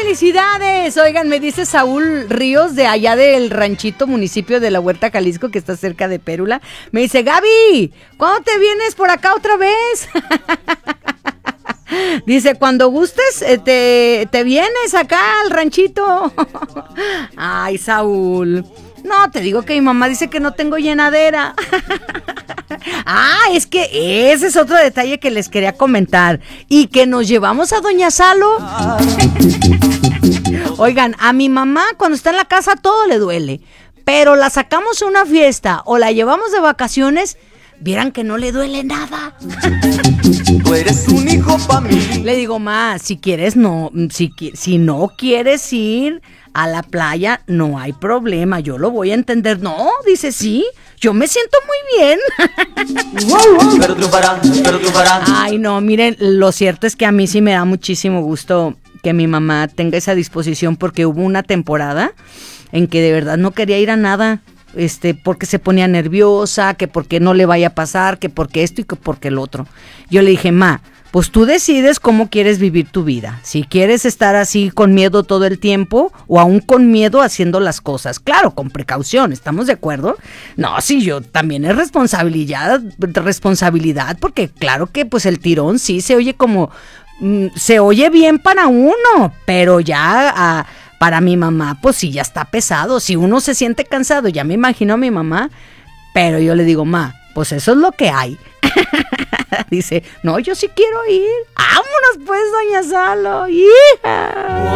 felicidades! Oigan, me dice Saúl Ríos de allá del ranchito, municipio de La Huerta, Jalisco, que está cerca de Pérula. Me dice, Gaby, ¿cuándo te vienes por acá otra vez? Dice, cuando gustes, te vienes acá al ranchito. Ay, Saúl. No, te digo que mi mamá dice que no tengo llenadera. Es que ese es otro detalle que les quería comentar. Y que nos llevamos a Doña Salo. Oigan, a mi mamá cuando está en la casa todo le duele. Pero la sacamos a una fiesta o la llevamos de vacaciones, vieran que no le duele nada. Tú eres un hijo pa' mí. Le digo, ma, si quieres no, si no quieres ir a la playa, no hay problema, yo lo voy a entender. No, dice, sí, yo me siento muy bien. Pero triunfará. Ay, no, miren, lo cierto es que a mí sí me da muchísimo gusto que mi mamá tenga esa disposición, porque hubo una temporada en que de verdad no quería ir a nada. Porque se ponía nerviosa, que porque no le vaya a pasar, que porque esto y que porque el otro. Yo le dije, ma, pues tú decides cómo quieres vivir tu vida. Si quieres estar así con miedo todo el tiempo o aún con miedo haciendo las cosas. Claro, con precaución, ¿estamos de acuerdo? No, sí, yo también es responsabilidad, porque claro que pues el tirón sí se oye como, se oye bien para uno, pero ya para mi mamá, pues sí, ya está pesado. Si uno se siente cansado, ya me imagino a mi mamá, pero yo le digo, ma, pues eso es lo que hay. Dice, no, yo sí quiero ir. Vámonos pues, Doña Salo, hija.